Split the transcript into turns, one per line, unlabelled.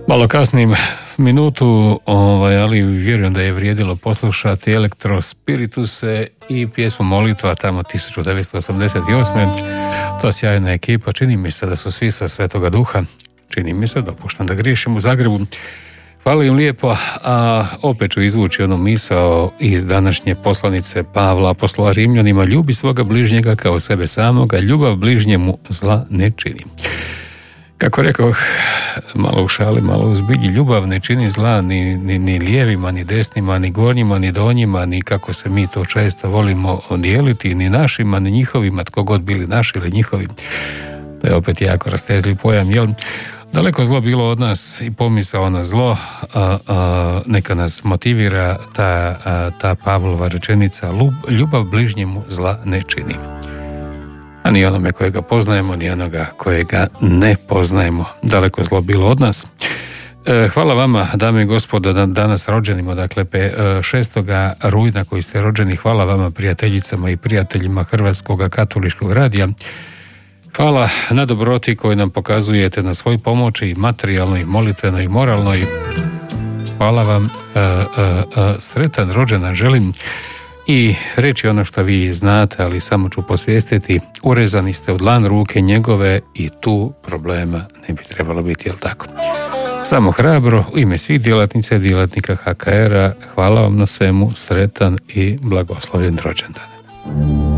Malo kasnim minutu, ali vjerujem da je vrijedilo poslušati Elektrospirituse i pjesmu Molitva tamo 1988. To sjajna ekipa, čini mi se da su svi sa Svetoga Duha, čini mi se, dopuštam da griješim, u Zagrebu. Hvala im lijepo, a opet ću izvući onu misao iz današnje poslanice Pavla apostola Rimljanima: ljubi svoga bližnjega kao sebe samoga, ljubav bližnjemu zla ne čini. Kako rekao, malo u šali, malo u zbilji, ljubav ne čini zla ni lijevima, ni desnima, ni gornjima, ni donjima, ni kako se mi to često volimo odijeliti, ni našima, ni njihovima, tko god bili naši ili njihovi. To je opet jako rastezljiv pojam, jel? Daleko zlo bilo od nas i pomisao na zlo, neka nas motivira ta Pavlova rečenica: ljubav bližnjemu zla ne čini. A ni onome kojega poznajemo, ni onoga kojega ne poznajemo. Daleko zlo bilo od nas. Hvala vama, dame i gospodo, danas rođenima, dakle 6. rujna koji ste rođeni. Hvala vama, prijateljicama i prijateljima Hrvatskog katoličkog radija. Hvala na dobroti koju nam pokazujete, na svoj pomoći, materijalnoj, molitvenoj i moralnoj. Hvala vam, sretan rođendan želim. I reći ono što vi znate, ali samo ću posvijestiti: urezani ste u dlan ruke njegove i tu problema ne bi trebalo biti, jel tako? Samo hrabro, u ime svih djelatnica i djelatnika HKR-a, hvala vam na svemu, sretan i blagoslovljen rođendan.